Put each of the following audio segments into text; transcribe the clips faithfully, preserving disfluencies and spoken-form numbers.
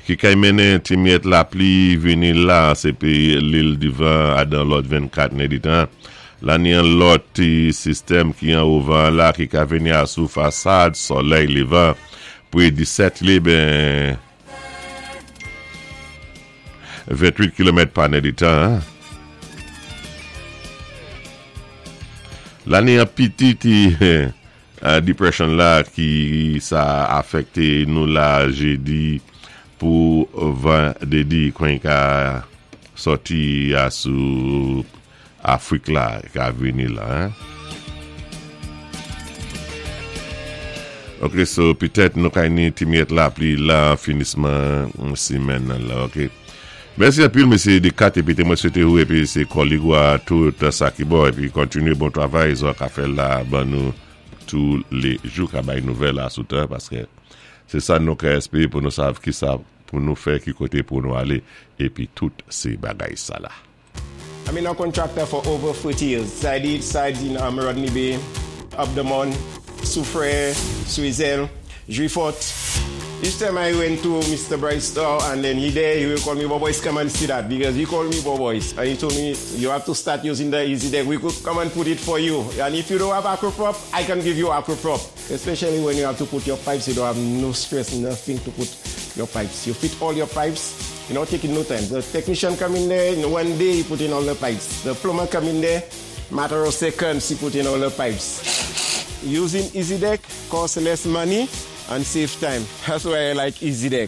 qui kay mené timiet la pli venir là c'est puis l'île divan à dans l'autre vingt-quatre néditan là ni un l'autre système qui en au vent là qui ka venir à sous façade soleil levant pour dix-sept li ben vingt-huit kilomètres par néditan hein? Là ni un petit uh, depression là qui ça affecté nous là j'ai dit pour vendredi quand il a sorti à sous Afrique là qui a venu là hein? OK so peut-être nous kay timiet là puis là finissement semaine là OK. Merci à puis monsieur de quatre et puis moi souhaiter et puis c'est collègue à tout ça qui bon et puis continuer bon travail ils ont fait là ben nous tous les jours qu'a bail nouvelle à sous temps parce que c'est ça nous espérer pour nous savoir qui ça pour nous faire qui côté pour nous aller et puis toutes ces bagailles ça là. I'm in a contractor for over forty years. So I did sides in um, Rodney Bay, Abdamon, Soufrière, Suizel, Juifort. Each time I went to Mister Bryce store and then he there, he will call me, Bobois, come and see that because he called me Bobois. And he told me, you have to start using the Easy Deck. We could come and put it for you. And if you don't have Acroprop, I can give you Acroprop. Especially when you have to put your pipes, you don't have no stress, nothing to put your pipes. You fit all your pipes, you know, taking no time. The technician come in there, in one day he put in all the pipes. The plumber come in there, matter of seconds, he put in all the pipes. Using Easy Deck costs less money and save time. That's why I like Easy Deck.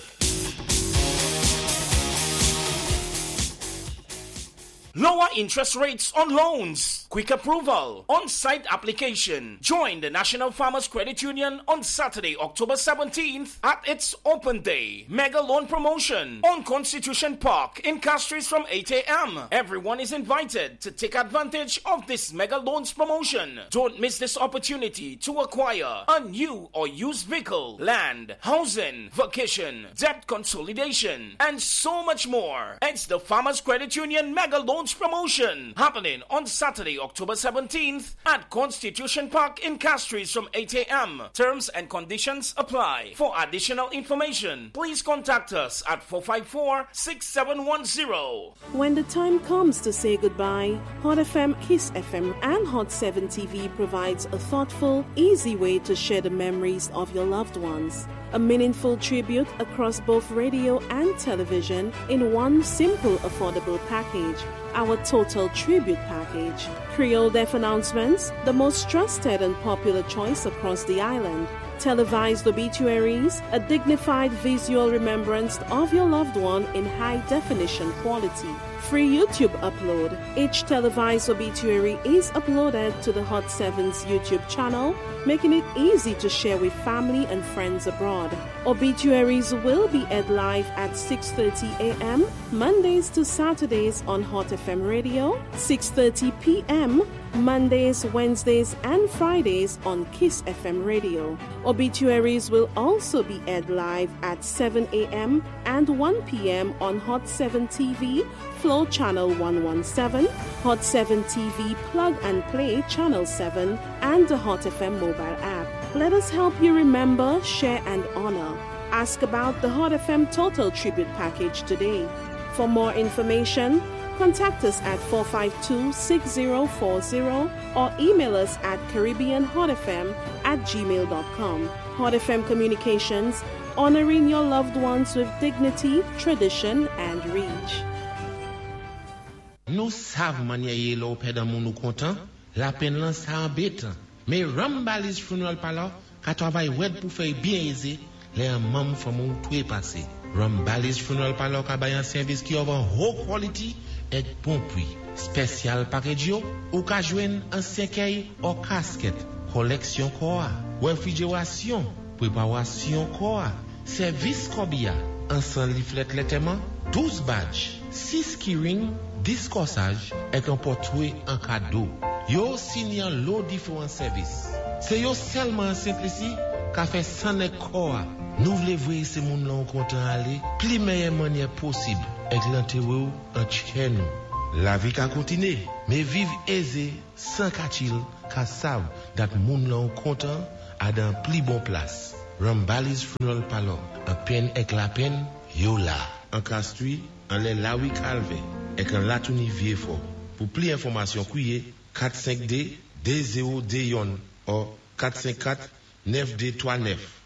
Lower interest rates on loans, quick approval, on-site application. Join the National Farmers Credit Union on Saturday, October seventeenth at its open day. Mega loan promotion on Constitution Park in Castries from eight a.m. Everyone is invited to take advantage of this mega loans promotion. Don't miss this opportunity to acquire a new or used vehicle, land, housing, vacation, debt consolidation, and so much more. It's the Farmers Credit Union Mega Loans promotion happening on Saturday, October seventeenth at Constitution Park in Castries from eight a.m. Terms and conditions apply. For additional information, please contact us at four five four, six seven one zero. When the time comes to say goodbye, Hot F M, Kiss F M, and Hot seven T V provides a thoughtful, easy way to share the memories of your loved ones. A meaningful tribute across both radio and television in one simple, affordable package. Our Total Tribute Package. Creole Deaf announcements, the most trusted and popular choice across the island. Televised obituaries, a dignified visual remembrance of your loved one in high definition quality. Free YouTube upload. Each televised obituary is uploaded to the Hot seven's YouTube channel, making it easy to share with family and friends abroad. Obituaries will be aired live at six thirty a.m. Mondays to Saturdays on Hot F M Radio, six thirty p.m. Mondays, Wednesdays, and Fridays on Kiss F M Radio. Obituaries will also be aired live at seven a.m. and one p.m. on Hot seven T V, Flow Channel one seventeen, Hot seven T V Plug and Play Channel seven, and the Hot F M mobile app. Let us help you remember, share, and honor. Ask about the Hot F M Total Tribute Package today. For more information, contact us at four five two, six zero four zero or email us at caribbean hot f m at gmail dot com. Hot F M Communications, honoring your loved ones with dignity, tradition, and reach. Nous savons manier l'opé dans mon content, la peine là ça embête. Mais Rambalis Funeral Parlor, qu'a travail web pour faire bien aisé, les membres font tout est passé. Rambalis Funeral Parlor qu'a bail un service qui offre haut quality et bon prix. Spécial package ou qu'a joindre un cercueil ou casquette, collection quoi, réfrigération, préparation quoi, service corbia, ensemble leaflet lettement, douze badges, six keyring, dix corsages et un portrait en cadeau. Yo signant l'eau différents services. C'est yo seulement simple ici qu'a fait sans quoi. Nous voulons voir ces moun là content aller, plus meilleure manière possible avec l'enterreur en chez nous. La vie qu'a continuer, mais vivre aisé sans kachil qu'a savent dat moun là content à dans plus bon place. Rambalis Funeral Parlor, en peine avec la peine, yo là. En Castries, en les Lawi Calvé, et en Latouni Vieux-Fort. Pour plus d'informations, couillez quatre cinq D deux zéro D yon ou quatre cinq quatre neuf D trois neuf.